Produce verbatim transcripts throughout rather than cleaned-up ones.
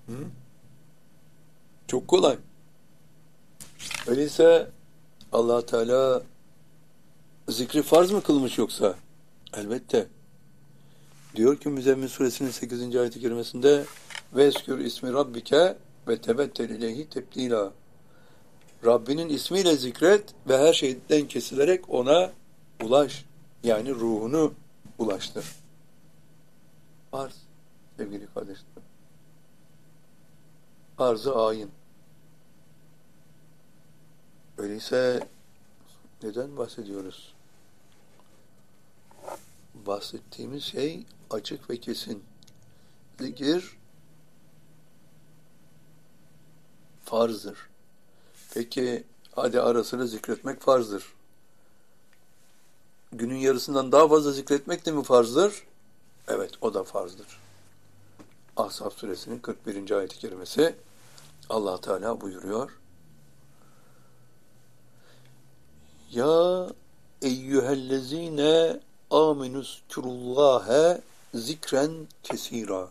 Hı? Çok kolay. Öyleyse Allah Teala zikri farz mı kılmış yoksa? Elbette. Diyor ki Müzzemmil suresinin sekizinci ayet-i kerimesinde veskür ismi rabbike ve tebettel ileyhi tebdila. Rabbinin ismiyle zikret ve her şeyden kesilerek ona ulaş. Yani ruhunu ulaştır. Farz sevgili kardeşlerim. Farz-ı ayın. Öyleyse neden bahsediyoruz? Bahsettiğimiz şey açık ve kesin. Zikir farzdır. Peki hadi ara sıra zikretmek farzdır. Günün yarısından daha fazla zikretmek de mi farzdır? Evet, o da farzdır. Ahzab suresinin kırk birinci ayet-i kerimesi Allah Teala buyuruyor. Ya eyyühellezine aminüzkurullâhe zikren kesira.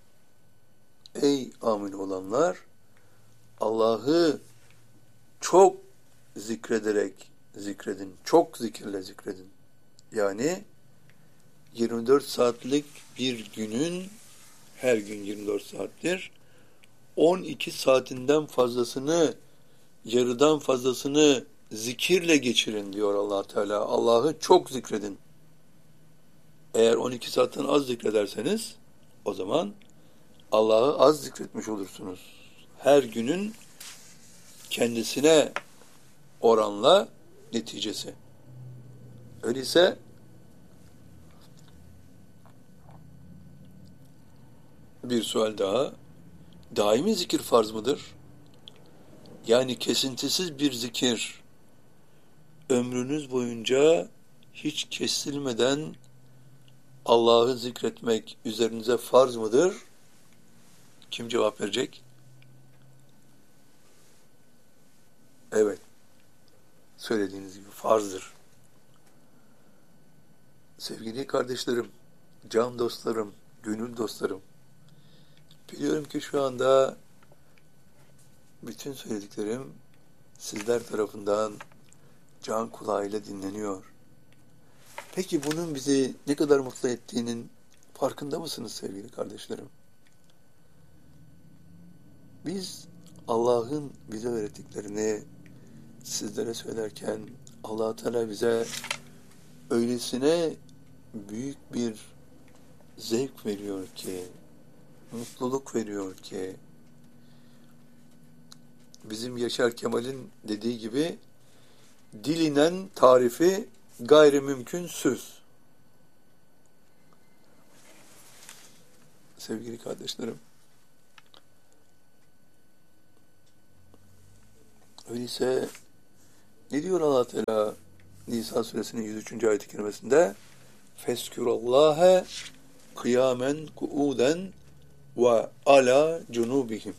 Ey amin olanlar, Allah'ı çok zikrederek zikredin. Çok zikirle zikredin. Yani yirmi dört saatlik bir günün, her gün yirmi dört saattir, on iki saatinden fazlasını, yarıdan fazlasını zikirle geçirin diyor Allah Teala. Allah'ı çok zikredin. Eğer on iki saatten az zikrederseniz o zaman Allah'ı az zikretmiş olursunuz. Her günün kendisine oranla neticesi. Öyleyse bir sual daha. Daimi zikir farz mıdır? Yani kesintisiz bir zikir ömrünüz boyunca hiç kesilmeden Allah'ı zikretmek üzerinize farz mıdır? Kim cevap verecek? Evet. Söylediğiniz gibi farzdır. Sevgili kardeşlerim, can dostlarım, gönül dostlarım, biliyorum ki şu anda bütün söylediklerim sizler tarafından can kulağıyla dinleniyor. Peki bunun bizi ne kadar mutlu ettiğinin farkında mısınız sevgili kardeşlerim? Biz Allah'ın bize öğrettiklerini sizlere söylerken Allah Teala bize öylesine büyük bir zevk veriyor ki, mutluluk veriyor ki, bizim Yaşar Kemal'in dediği gibi dilinen tarifi gayrimümkünsüz. Sevgili kardeşlerim, öyleyse ne diyor Allah Teala Nisa suresinin yüz üçüncü ayet-i kerimesinde? Feskürallâhe kıyamen kuuden ve ala cunubihim.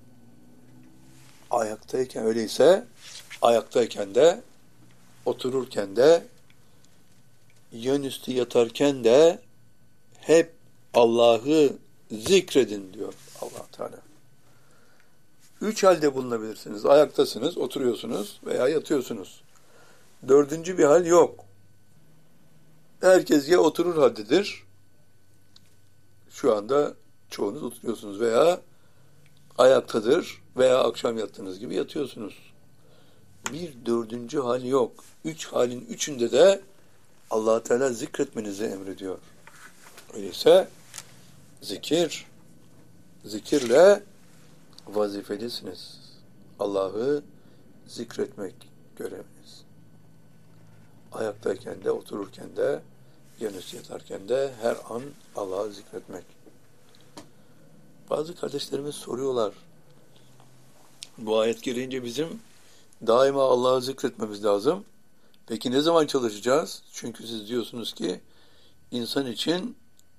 Ayaktayken öyleyse, ayaktayken de, otururken de, yönüstü yatarken de hep Allah'ı zikredin diyor Allah Teala. Üç halde bulunabilirsiniz. Ayaktasınız, oturuyorsunuz veya yatıyorsunuz. Dördüncü bir hal yok. Herkes ya oturur haldedir, şu anda çoğunuz oturuyorsunuz veya ayaktadır veya akşam yattığınız gibi yatıyorsunuz. Bir dördüncü hal yok. Üç halin üçünde de Allah Teala zikretmenizi emrediyor. Öyleyse zikir, zikirle vazifelisiniz. Allah'ı zikretmek göreviniz. Ayaktayken de, otururken de, yanüstü yatarken de her an Allah'ı zikretmek. Bazı kardeşlerimiz soruyorlar. Bu ayet gereğince bizim daima Allah'ı zikretmemiz lazım. Peki ne zaman çalışacağız? Çünkü siz diyorsunuz ki insan için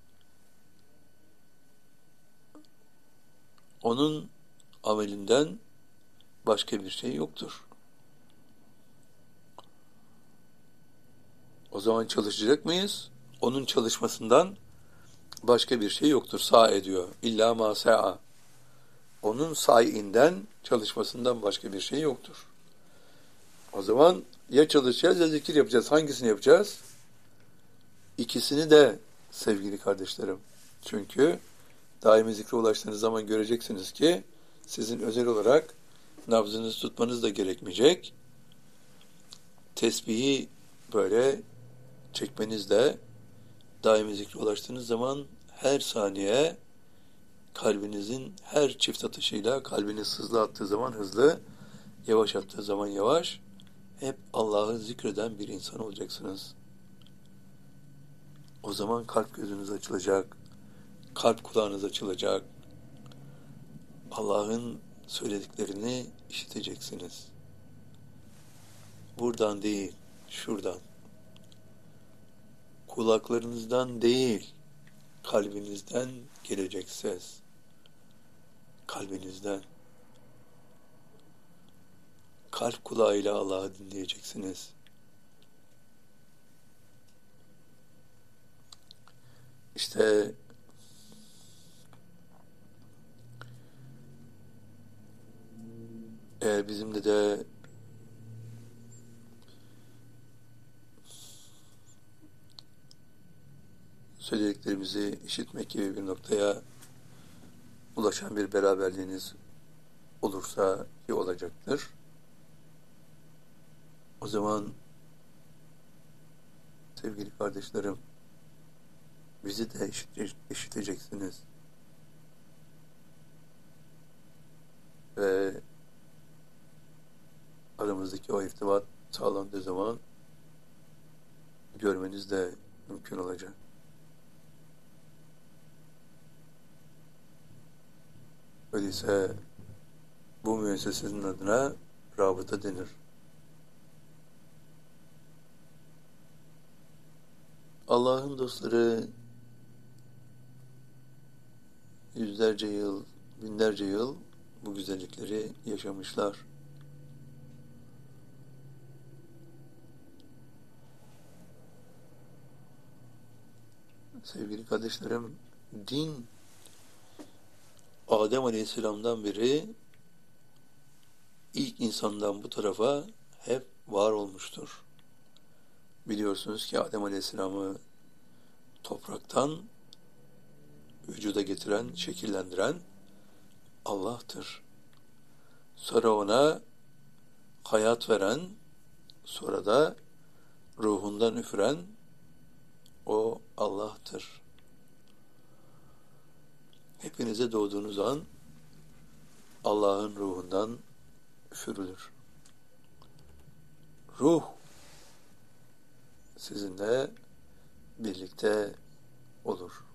onun amelinden başka bir şey yoktur. O zaman çalışacak mıyız? Onun çalışmasından başka bir şey yoktur. Sâ ediyor. İllâ mâ se'a. onun sayinden, çalışmasından başka bir şey yoktur. O zaman ya çalışacağız ya zikir yapacağız. Hangisini yapacağız? İkisini de sevgili kardeşlerim. Çünkü daimi zikre ulaştığınız zaman göreceksiniz ki sizin özel olarak nabzınızı tutmanız da gerekmeyecek. Tesbihi böyle çekmenizde daimi zikre ulaştığınız zaman her saniye kalbinizin her çift atışıyla kalbiniz hızlı attığı zaman hızlı, yavaş attığı zaman yavaş, hep Allah'ı zikreden bir insan olacaksınız. O zaman kalp gözünüz açılacak, kalp kulağınız açılacak, Allah'ın söylediklerini işiteceksiniz. Buradan değil, şuradan. Kulaklarınızdan değil, kalbinizden gelecek ses. Kalbinizden. Kalp kulağıyla Allah'ı dinleyeceksiniz. İşte eğer bizimle de söylediklerimizi işitmek gibi bir noktaya ulaşan bir beraberliğiniz olursa iyi olacaktır. O zaman sevgili kardeşlerim, bizi de işiteceksiniz. Ve aramızdaki o irtibat sağlandığı zaman görmeniz de mümkün olacak. Öyleyse bu müessesenin adına rabıta denir. Allah'ın dostları yüzlerce yıl, binlerce yıl bu güzellikleri yaşamışlar. Sevgili kardeşlerim, din Adem Aleyhisselam'dan beri ilk insandan bu tarafa hep var olmuştur. Biliyorsunuz ki Adem Aleyhisselam'ı topraktan vücuda getiren, şekillendiren Allah'tır. Sonra ona hayat veren, sonra da ruhundan üfüren o Allah'tır. Hepinize doğduğunuz an Allah'ın ruhundan üfürülür. Ruh sizinle birlikte olur.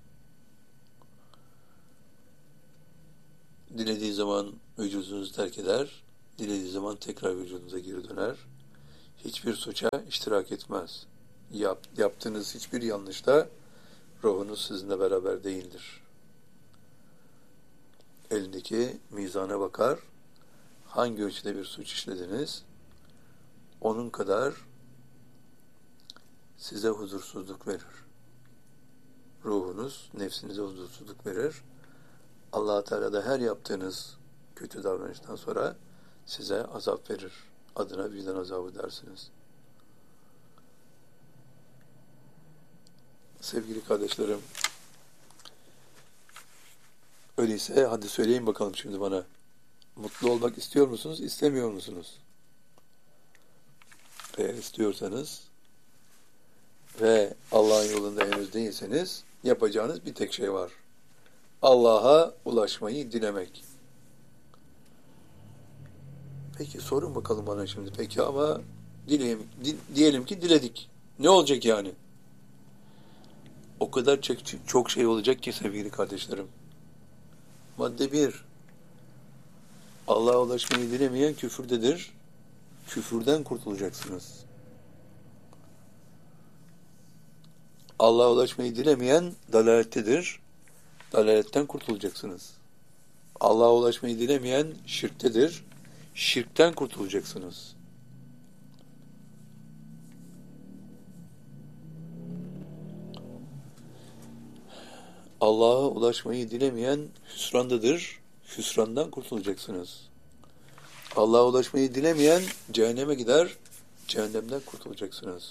Dilediği zaman vücudunuzu terk eder, dilediği zaman tekrar vücudunuza geri döner. Hiçbir suça iştirak etmez. Yap, yaptığınız hiçbir yanlışta ruhunuz sizinle beraber değildir. Elindeki mizana bakar, hangi ölçüde bir suç işlediniz, onun kadar size huzursuzluk verir. Ruhunuz nefsinize huzursuzluk verir. Allah-u Teala da her yaptığınız kötü davranıştan sonra size azap verir. Adına vicdan azabı dersiniz. Sevgili kardeşlerim, öyleyse hadi söyleyin bakalım şimdi bana. Mutlu olmak istiyor musunuz, istemiyor musunuz? Eğer istiyorsanız ve Allah'ın yolunda henüz değilseniz yapacağınız bir tek şey var. Allah'a ulaşmayı dilemek. Peki sorun bakalım bana şimdi. Peki ama dileyelim, di, diyelim ki diledik. Ne olacak yani? O kadar çok, çok şey olacak ki sevgili kardeşlerim. Madde bir. Allah'a ulaşmayı dilemeyen küfürdedir. Küfürden kurtulacaksınız. Allah'a ulaşmayı dilemeyen dalalettedir. Dalaletten kurtulacaksınız. Allah'a ulaşmayı dilemeyen şirktedir. Şirkten kurtulacaksınız. Allah'a ulaşmayı dilemeyen hüsrandadır. hüsrandan kurtulacaksınız. Allah'a ulaşmayı dilemeyen cehenneme gider, cehennemden kurtulacaksınız.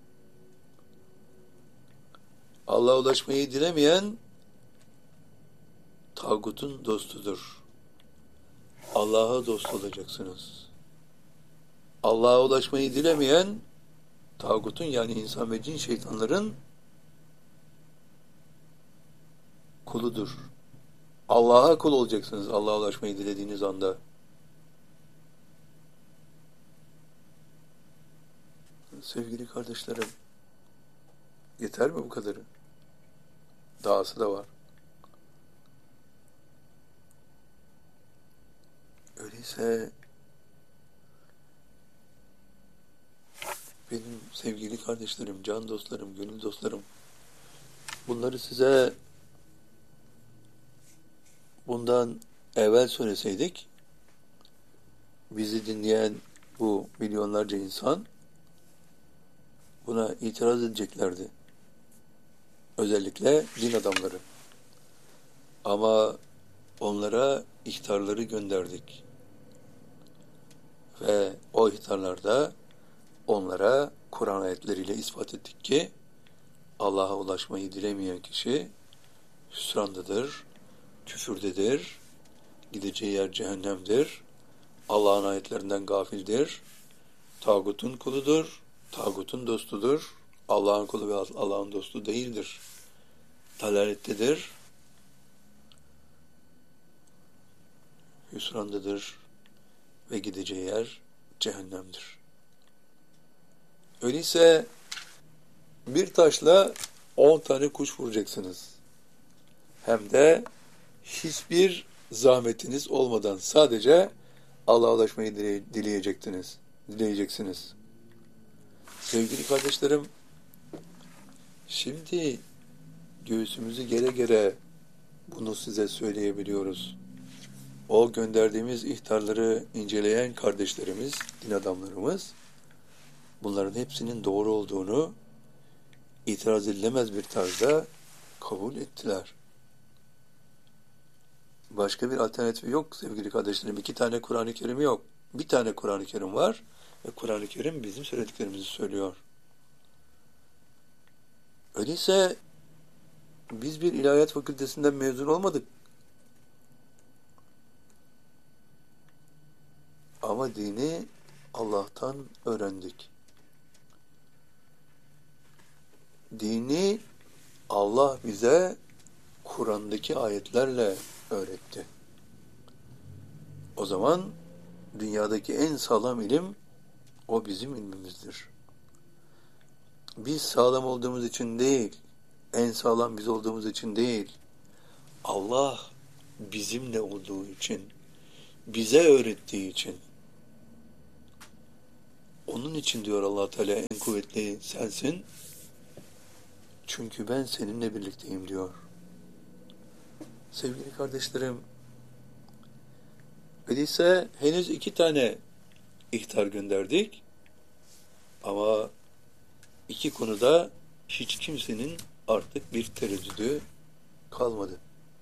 Allah'a ulaşmayı dilemeyen tağutun dostudur. Allah'a dost olacaksınız. Allah'a ulaşmayı dilemeyen tağutun yani insan ve cin şeytanların kuludur. Allah'a kul olacaksınız Allah'a ulaşmayı dilediğiniz anda. Sevgili kardeşlerim, yeter mi bu kadarı? Dahası da var. Öyleyse benim sevgili kardeşlerim, can dostlarım, gönül dostlarım, bunları size bundan evvel söyleseydik, bizi dinleyen bu milyonlarca insan buna itiraz edeceklerdi. Özellikle din adamları. Ama onlara ihtarları gönderdik. Ve o ihtarlarda onlara Kur'an ayetleriyle ispat ettik ki Allah'a ulaşmayı dilemeyen kişi hüsrandadır, küfürdedir, gideceği yer cehennemdir, Allah'ın ayetlerinden gafildir, tağutun kuludur, tağutun dostudur, Allah'ın kulu ve Allah'ın dostu değildir, dalalettedir, hüsrandadır ve gideceği yer cehennemdir. Öyleyse bir taşla on tane kuş vuracaksınız. Hem de hiçbir zahmetiniz olmadan sadece Allah'a ulaşmayı dile- dileyecektiniz, dileyeceksiniz. Sevgili kardeşlerim, şimdi göğsümüzü gere gere bunu size söyleyebiliyoruz. O gönderdiğimiz ihtarları inceleyen kardeşlerimiz, din adamlarımız, bunların hepsinin doğru olduğunu itiraz edilemez bir tarzda kabul ettiler. Başka bir alternatifi yok sevgili kardeşlerim. İki tane Kur'an-ı Kerim yok. Bir tane Kur'an-ı Kerim var ve Kur'an-ı Kerim bizim söylediklerimizi söylüyor. Öyleyse biz bir ilahiyat fakültesinden mezun olmadık. Ama dini Allah'tan öğrendik. Dini Allah bize Kur'an'daki ayetlerle öğretti. O zaman dünyadaki en sağlam ilim o bizim ilmimizdir. Biz sağlam olduğumuz için değil, en sağlam biz olduğumuz için değil, Allah bizimle olduğu için, bize öğrettiği için. Onun için diyor Allah Teala en kuvvetli sensin. Çünkü ben seninle birlikteyim diyor. Sevgili kardeşlerim, öyleyse henüz iki tane ihtar gönderdik. Ama iki konuda hiç kimsenin artık bir tereddüdü kalmadı.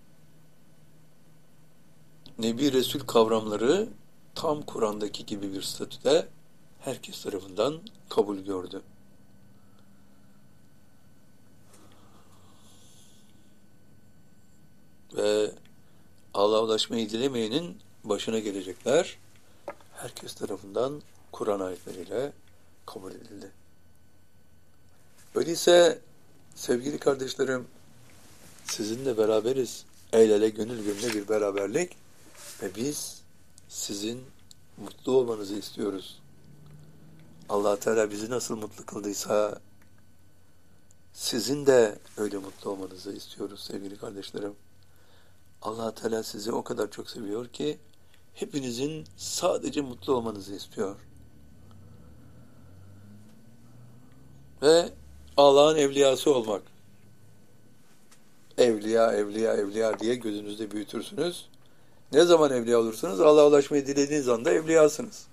Nebi Resul kavramları tam Kur'an'daki gibi bir statüde herkes tarafından kabul gördü. Ve Allah'a ulaşmayı dilemeyenin başına gelecekler herkes tarafından Kur'an ayetleriyle kabul edildi. Öyleyse sevgili kardeşlerim, sizinle beraberiz. El ele gönül gönüle bir beraberlik ve biz sizin mutlu olmanızı istiyoruz. Allah Teala bizi nasıl mutlu kıldıysa sizin de öyle mutlu olmanızı istiyoruz sevgili kardeşlerim. Allah Teala sizi o kadar çok seviyor ki hepinizin sadece mutlu olmanızı istiyor. Ve Allah'ın evliyası olmak. Evliya, evliya, evliya diye gözünüzde büyütürsünüz. Ne zaman evliya olursunuz? Allah'a ulaşmayı dilediğiniz anda evliyasınız.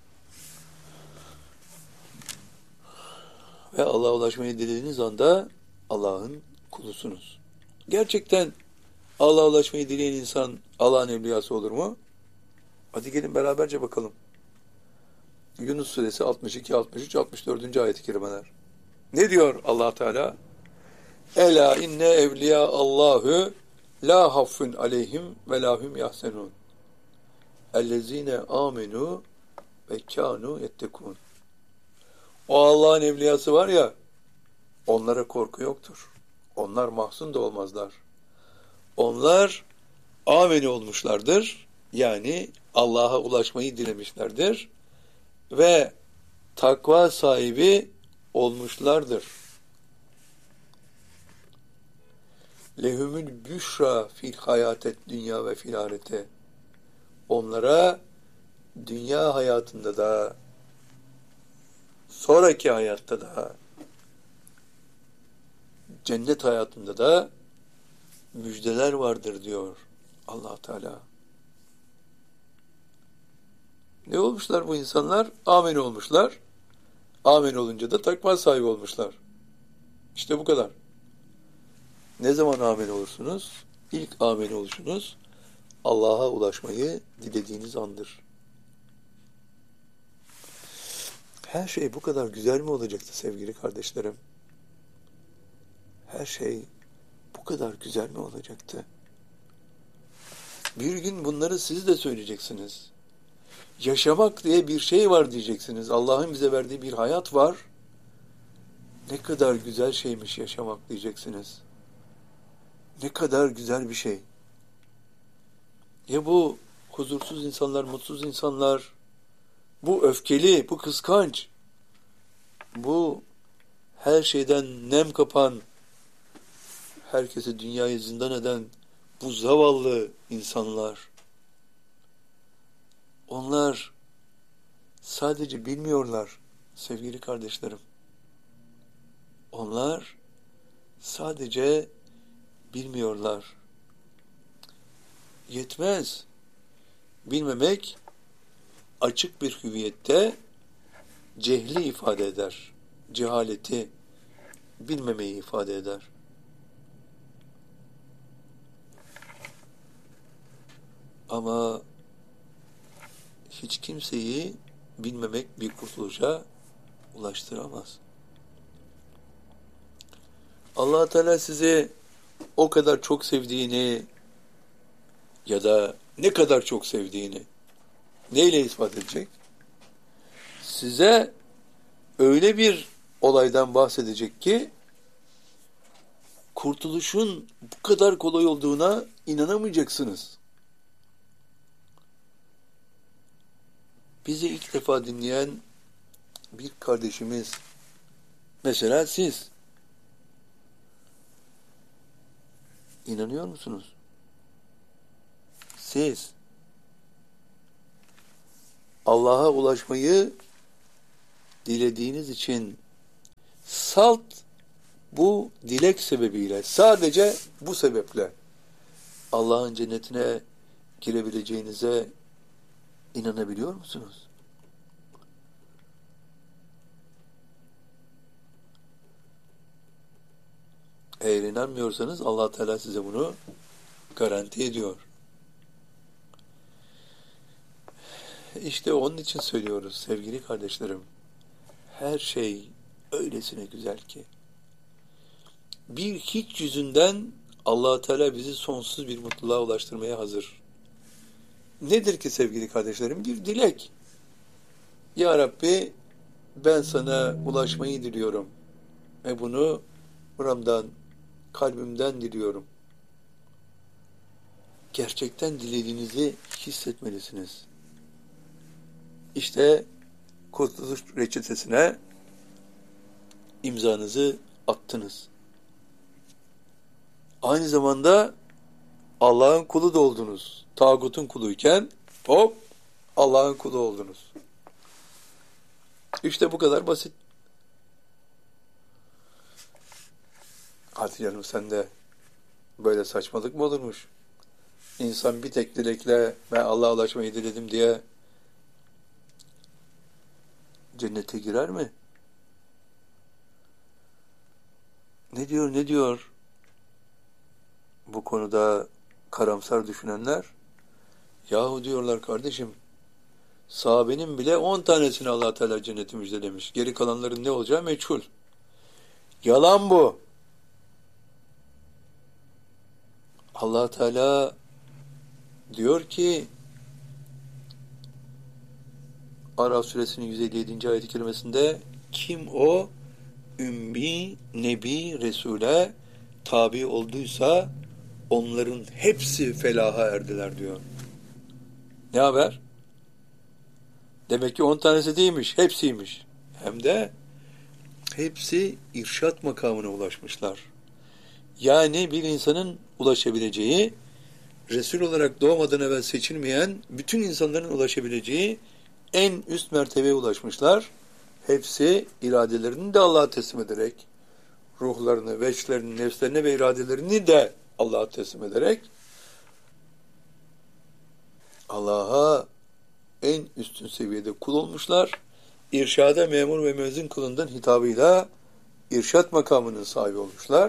Ve Allah'a ulaşmayı dilediğiniz anda Allah'ın kulusunuz. Gerçekten Allah'a ulaşmayı dileyen insan Allah'ın evliyası olur mu? Hadi gelin beraberce bakalım. Yunus suresi altmış iki, altmış üç, altmış dördüncü ayet-i kerimeler. Ne diyor Allah Teala? Ela inne evliya Allahu la haffun aleyhim ve lahum yahsenun. Ellezine amenu ve kanu yettekun. O Allah'ın evliyası var ya, onlara korku yoktur. Onlar mahzun da olmazlar. Onlar ameni olmuşlardır. Yani Allah'a ulaşmayı dilemişlerdir. Ve takva sahibi olmuşlardır. Lehumül büşra fil hayatet dünya ve fil ahirete. Onlara dünya hayatında da, sonraki hayatta da, cennet hayatında da müjdeler vardır diyor Allah Teala. Ne olmuşlar bu insanlar? Amin olmuşlar. Amin olunca da takva sahibi olmuşlar. İşte bu kadar. Ne zaman amin olursunuz? İlk amin oluşunuz Allah'a ulaşmayı dilediğiniz andır. Her şey bu kadar güzel mi olacaktı sevgili kardeşlerim? Her şey bu kadar güzel mi olacaktı? Bir gün bunları siz de söyleyeceksiniz. Yaşamak diye bir şey var diyeceksiniz. Allah'ın bize verdiği bir hayat var. Ne kadar güzel şeymiş yaşamak diyeceksiniz. Ne kadar güzel bir şey. Ya bu huzursuz insanlar, mutsuz insanlar, bu öfkeli, bu kıskanç, bu her şeyden nem kapan, herkese dünyayı zindan eden bu zavallı insanlar, onlar sadece bilmiyorlar sevgili kardeşlerim. Onlar sadece bilmiyorlar. Yetmez. Bilmemek açık bir hüviyette cehli ifade eder. Cehaleti, bilmemeyi ifade eder. Ama hiç kimseyi bilmemek bir kurtuluşa ulaştıramaz. Allah Teala sizi o kadar çok sevdiğini ya da ne kadar çok sevdiğini neyle ispat edecek? Size öyle bir olaydan bahsedecek ki kurtuluşun bu kadar kolay olduğuna inanamayacaksınız. Bizi ilk defa dinleyen bir kardeşimiz, mesela siz, inanıyor musunuz? Siz Allah'a ulaşmayı dilediğiniz için salt bu dilek sebebiyle, sadece bu sebeple Allah'ın cennetine girebileceğinize İnanabiliyor musunuz? Eğer inanmıyorsanız Allah Teala size bunu garanti ediyor. İşte onun için söylüyoruz sevgili kardeşlerim. Her şey öylesine güzel ki. Bir hiç yüzünden Allah Teala bizi sonsuz bir mutluluğa ulaştırmaya hazır. Nedir ki sevgili kardeşlerim? Bir dilek. Ya Rabbi, ben sana ulaşmayı diliyorum. Ve bunu buramdan, kalbimden diliyorum. Gerçekten dilediğinizi hissetmelisiniz. İşte kurtuluş reçetesine imzanızı attınız. Aynı zamanda Allah'ın kulu da oldunuz. Tağutun kuluyken hop Allah'ın kulu oldunuz. İşte bu kadar basit. Hadi canım, sen de böyle saçmalık mı olurmuş? İnsan bir tek dilekle ben Allah'a ulaşmayı diledim diye cennete girer mi? Ne diyor ne diyor? Bu konuda karamsar düşünenler, yahu diyorlar kardeşim, sahabenin bile on tanesini Allah Teala cenneti müjdelemiş. Geri kalanların ne olacağı meçhul. Yalan bu. Allah Teala diyor ki Araf suresinin yüz elli yedinci ayet-i kerimesinde, kim o ümmi, nebi, resule tabi olduysa onların hepsi felaha erdiler diyor. Ne haber? Demek ki on tanesi değilmiş, hepsiymiş. Hem de hepsi irşat makamına ulaşmışlar. Yani bir insanın ulaşabileceği, Resul olarak doğmadan evvel seçilmeyen bütün insanların ulaşabileceği en üst mertebeye ulaşmışlar. Hepsi iradelerini de Allah'a teslim ederek, ruhlarını, veçlerini, nefslerini ve iradelerini de Allah'a teslim ederek Allah'a en üstün seviyede kul olmuşlar. İrşada memur ve müezzin kulundan hitabıyla irşat makamının sahibi olmuşlar.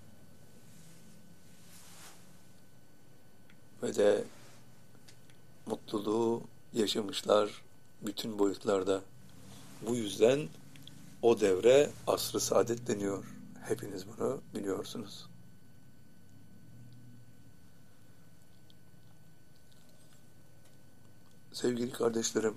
Ve de mutluluğu yaşamışlar bütün boyutlarda. Bu yüzden o devre asr-ı saadet deniyor. Hepiniz bunu biliyorsunuz. Sevgili kardeşlerim,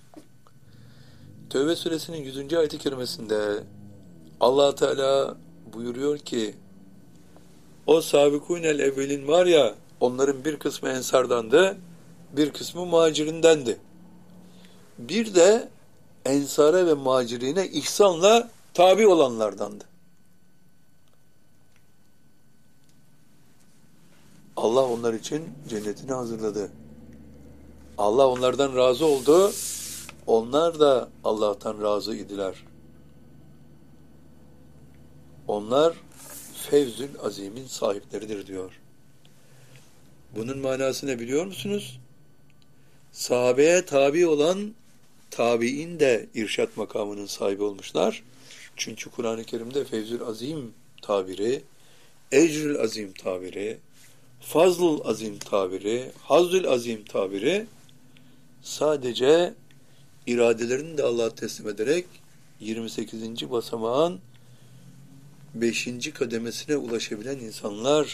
Tevbe suresinin yüzüncü ayet-i kerimesinde Allah Teala buyuruyor ki, o sabikunel evvelin var ya, onların bir kısmı ensardandı, bir kısmı muhacirindendi. Bir de ensara ve muhacirine ihsanla tabi olanlardandı. Allah onlar için cennetini hazırladı. Allah onlardan razı oldu. Onlar da Allah'tan razı idiler. Onlar Fevzül Azim'in sahipleridir diyor. Bunun manasını biliyor musunuz? Sahabeye tabi olan tabi'in de irşat makamının sahibi olmuşlar. Çünkü Kur'an-ı Kerim'de Fevzül Azim tabiri, Ecrül Azim tabiri, Fazlul Azim tabiri, Hazzül Azim tabiri sadece iradelerini de Allah'a teslim ederek yirmi sekizinci basamağın beşinci kademesine ulaşabilen insanların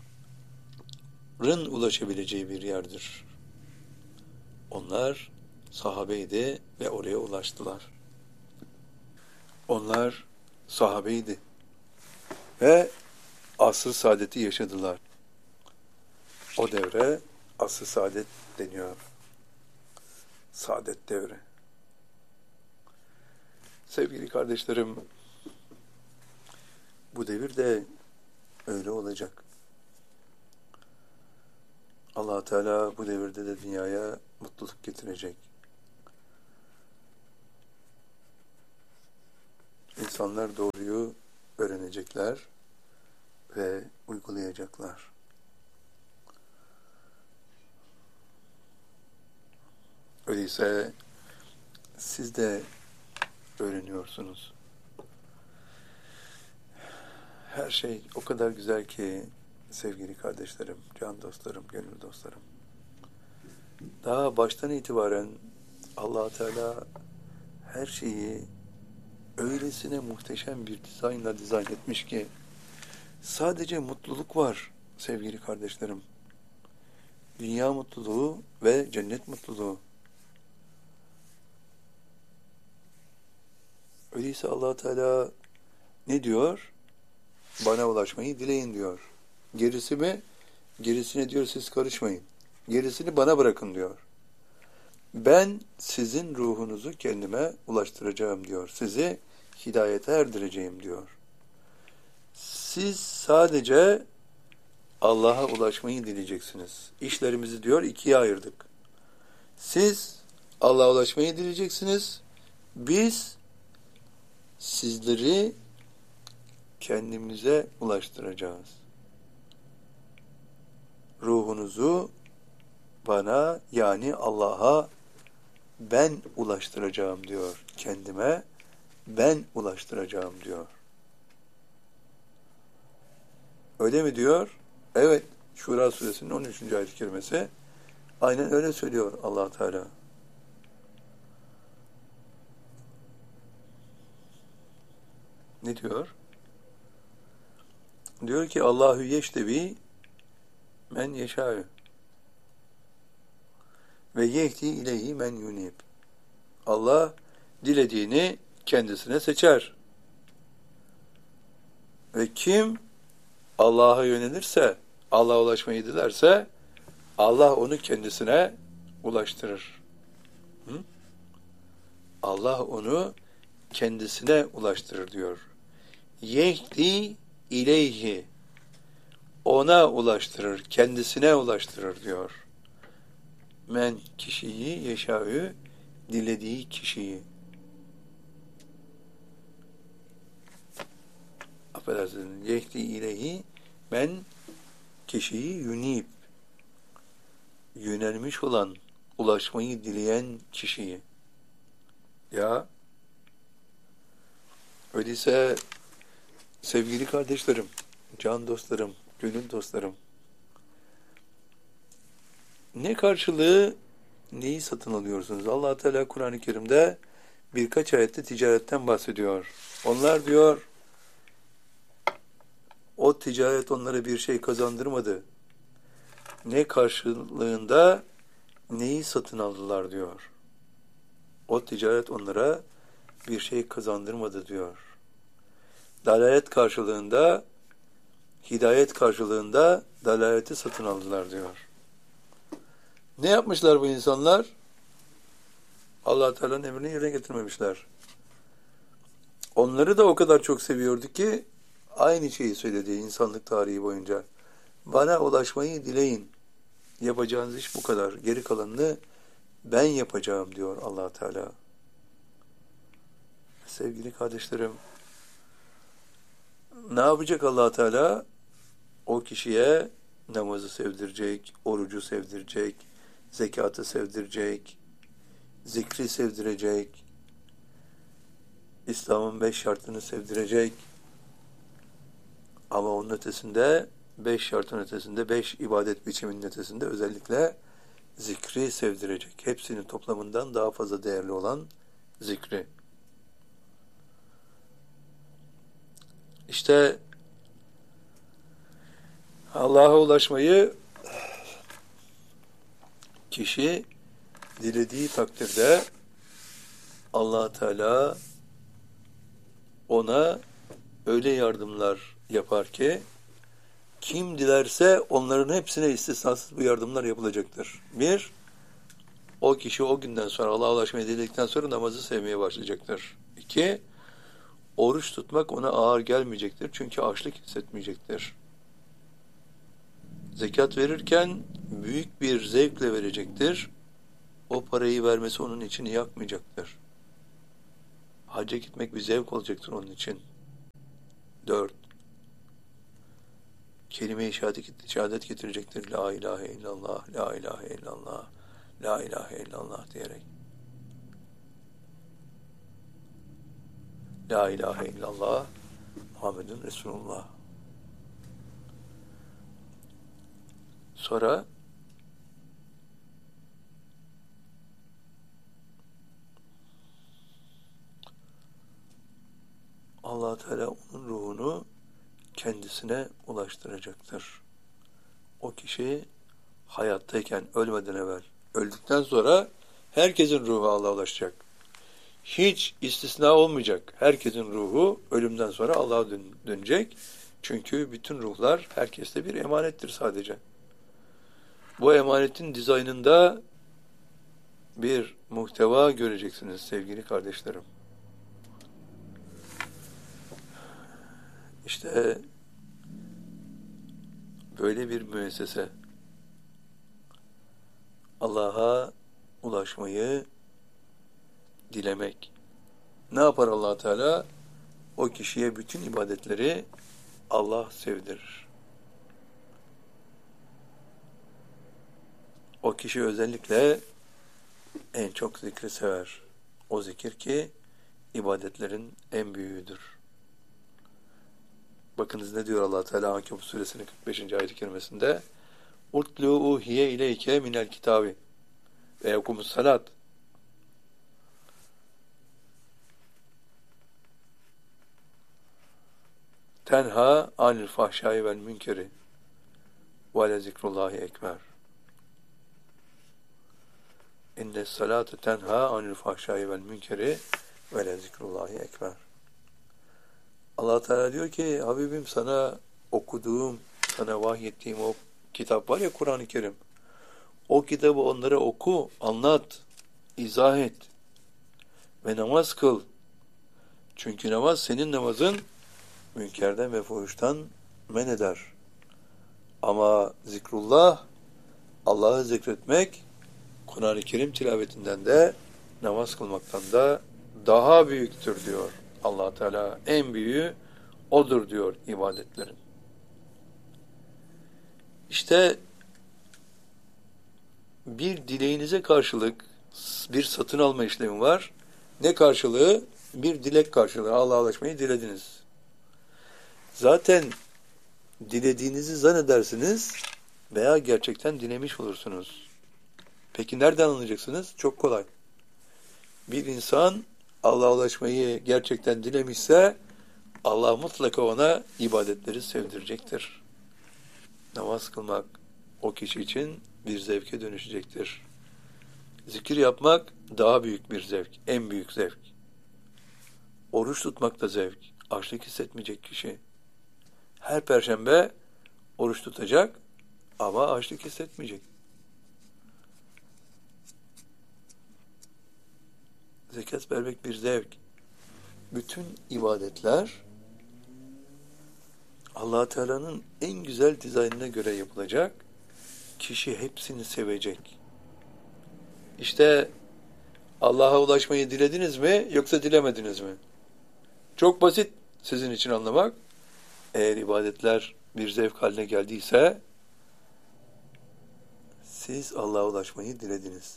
ulaşabileceği bir yerdir. Onlar sahabeydi ve oraya ulaştılar. Onlar sahabeydi ve asr-ı saadeti yaşadılar. O devre asr-ı saadet deniyor. Saadet devri. Sevgili kardeşlerim, bu devir de öyle olacak. Allah Teala bu devirde de dünyaya mutluluk getirecek. İnsanlar doğruyu öğrenecekler ve uygulayacaklar. Öyleyse siz de öğreniyorsunuz. Her şey o kadar güzel ki sevgili kardeşlerim, can dostlarım, gönül dostlarım. Daha baştan itibaren Allah Teala her şeyi öylesine muhteşem bir dizaynla dizayn etmiş ki sadece mutluluk var sevgili kardeşlerim. Dünya mutluluğu ve cennet mutluluğu. Öyleyse Allah Teala ne diyor? Bana ulaşmayı dileyin diyor. Gerisi mi? Gerisine diyor siz karışmayın. Gerisini bana bırakın diyor. Ben sizin ruhunuzu kendime ulaştıracağım diyor. Sizi hidayete erdireceğim diyor. Siz sadece Allah'a ulaşmayı dileyeceksiniz. İşlerimizi diyor ikiye ayırdık. Siz Allah'a ulaşmayı dileyeceksiniz. Biz sizleri kendimize ulaştıracağız. Ruhunuzu bana yani Allah'a ben ulaştıracağım diyor. Kendime ben ulaştıracağım diyor. Öyle mi diyor? Evet. Şura suresinin on üçüncü ayet-i kerimesi. Aynen öyle söylüyor Allah Teala. Ne diyor? Diyor ki Allahu yeştebi men yeşâ'ü ve yehdi ileyhi men yunib. Allah dilediğini kendisine seçer. Ve kim Allah'a yönelirse, Allah'a ulaşmayı dilerse Allah onu kendisine ulaştırır. Hı? Allah onu kendisine ulaştırır diyor. Yehdi ileyhi, ona ulaştırır, kendisine ulaştırır diyor. Men kişiyi yeşâ'ü, dilediği kişiyi. Affedersiniz. Yehdi ileyhi men kişiyi yunib, yönelmiş olan, ulaşmayı dileyen kişiyi. Ya öyleyse sevgili kardeşlerim, can dostlarım, gönül dostlarım, ne karşılığı neyi satın alıyorsunuz? Allah Teala Kur'an-ı Kerim'de birkaç ayette ticaretten bahsediyor. Onlar diyor, o ticaret onlara bir şey kazandırmadı. Ne karşılığında neyi satın aldılar diyor. O ticaret onlara bir şey kazandırmadı diyor. Dalalet karşılığında, hidayet karşılığında dalaleti satın aldılar diyor. Ne yapmışlar bu insanlar? Allah Teala'nın emrini yerine getirmemişler. Onları da o kadar çok seviyordu ki aynı şeyi söyledi insanlık tarihi boyunca. Bana ulaşmayı dileyin. Yapacağınız iş bu kadar. Geri kalanını ben yapacağım diyor Allah Teala. Sevgili kardeşlerim, ne yapacak Allah Teala? O kişiye namazı sevdirecek, orucu sevdirecek, zekatı sevdirecek, zikri sevdirecek, İslam'ın beş şartını sevdirecek. Ama onun ötesinde, beş şartın ötesinde, beş ibadet biçiminin ötesinde özellikle zikri sevdirecek. Hepsinin toplamından daha fazla değerli olan zikri. İşte Allah'a ulaşmayı kişi dilediği takdirde Allah Teala ona öyle yardımlar yapar ki kim dilerse onların hepsine istisnasız bu yardımlar yapılacaktır. Bir, o kişi o günden sonra Allah'a ulaşmayı diledikten sonra namazı sevmeye başlayacaktır. İki, oruç tutmak ona ağır gelmeyecektir. Çünkü açlık hissetmeyecektir. Zekat verirken büyük bir zevkle verecektir. O parayı vermesi onun içini yakmayacaktır. Hacca gitmek bir zevk olacaktır onun için. Dört, kelime-i şehadet, şehadet getirecektir. La ilahe illallah, la ilahe illallah, la ilahe illallah diyerek. La ilahe illallah, Muhammedun Resulullah. Sonra Allah Teala onun ruhunu kendisine ulaştıracaktır. O kişi hayattayken, ölmeden evvel, öldükten sonra herkesin ruhu Allah'a ulaşacak. Hiç istisna olmayacak. Herkesin ruhu ölümden sonra Allah'a dön dönecek. Çünkü bütün ruhlar herkeste bir emanettir sadece. Bu emanetin dizaynında bir muhteva göreceksiniz sevgili kardeşlerim. İşte böyle bir müessese Allah'a ulaşmayı dilemek. Ne yapar Allah Teala? O kişiye bütün ibadetleri Allah sevdirir. O kişi özellikle en çok zikri sever. O zikir ki ibadetlerin en büyüğüdür. Bakınız ne diyor Allah Teala Ankebut suresinin kırk beşinci ayet-i kerimesinde? Utlu uhiye ileyke minel kitabi ve yekumus salat. Tenha anil fahşai vel münkeri ve le zikrullahi ekber. İnne salate tenha anil fahşai vel münkeri ve le zikrullahi ekber. Allah Teala diyor ki Habibim sana okuduğum, sana vahyettiğim o kitap var ya Kur'an-ı Kerim. O kitabı onlara oku, anlat, izah et ve namaz kıl. Çünkü namaz senin namazın münkerden ve fuhuştan men eder. Ama zikrullah, Allah'ı zikretmek, Kur'an-ı Kerim tilavetinden de namaz kılmaktan da daha büyüktür diyor Allah Teala. En büyüğü odur diyor ibadetlerin. İşte bir dileğinize karşılık bir satın alma işlemi var. Ne karşılığı? Bir dilek karşılığı. Allah'a ulaşmayı dilediniz. Zaten dilediğinizi zannedersiniz veya gerçekten dilemiş olursunuz. Peki nereden anlayacaksınız? Çok kolay. Bir insan Allah'a ulaşmayı gerçekten dilemişse Allah mutlaka ona ibadetleri sevdirecektir. Namaz kılmak o kişi için bir zevke dönüşecektir. Zikir yapmak daha büyük bir zevk, en büyük zevk. Oruç tutmak da zevk, açlık hissetmeyecek kişi. Her perşembe oruç tutacak ama açlık hissetmeyecek. Zekat vermek bir zevk. Bütün ibadetler Allah Teala'nın en güzel dizaynına göre yapılacak. Kişi hepsini sevecek. İşte Allah'a ulaşmayı dilediniz mi yoksa dilemediniz mi? Çok basit sizin için anlamak. Eğer ibadetler bir zevk haline geldiyse siz Allah'a ulaşmayı dilediniz.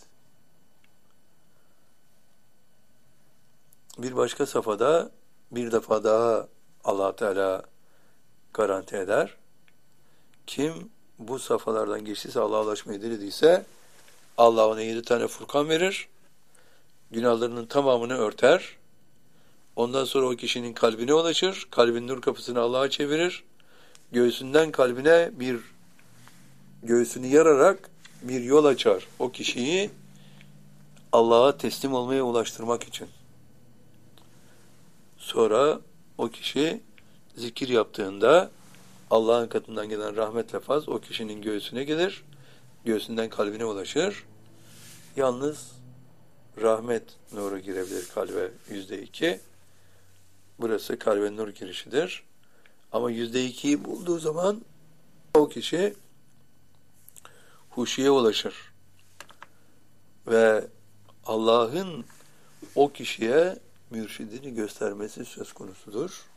Bir başka safhada bir defa daha Allah Teala garanti eder. Kim bu safhalardan geçtiyse, Allah'a ulaşmayı dilediyse Allah ona yedi tane Furkan verir. Günahlarının tamamını örter. Ondan sonra o kişinin kalbine ulaşır. Kalbin nur kapısını Allah'a çevirir. Göğsünden kalbine bir göğsünü yararak bir yol açar. O kişiyi Allah'a teslim olmaya ulaştırmak için. Sonra o kişi zikir yaptığında Allah'ın katından gelen rahmetle faz o kişinin göğsüne gelir. Göğsünden kalbine ulaşır. Yalnız rahmet nuru girebilir kalbe yüzde iki. Burası kalbe nur girişidir. Ama yüzde ikiyi bulduğu zaman o kişi huşiye ulaşır. Ve Allah'ın o kişiye mürşidini göstermesi söz konusudur.